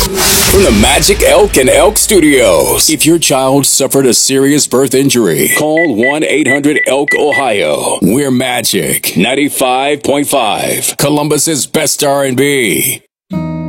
From the Magic Elk and Elk Studios. If your child suffered a serious birth injury, call 1-800-ELK-OHIO. We're Magic 95.5, Columbus's best R&B.